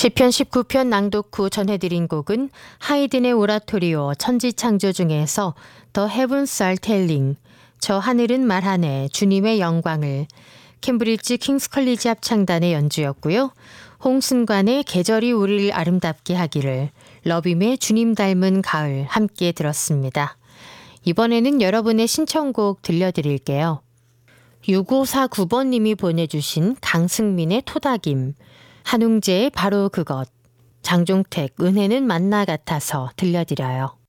시편 19편 낭독 후 전해드린 곡은 하이든의 오라토리오 천지창조 중에서 The Heavens Are Telling, 저 하늘은 말하네 주님의 영광을, 캠브리지 킹스 컬리지 합창단의 연주였고요. 홍순관의 계절이 우리를 아름답게 하기를, 러빔의 주님 닮은 가을 함께 들었습니다. 이번에는 여러분의 신청곡 들려드릴게요. 6549번님이 보내주신 강승민의 토닥임, 한웅재의 바로 그것, 장종택 은혜는 만나 같아서 들려드려요.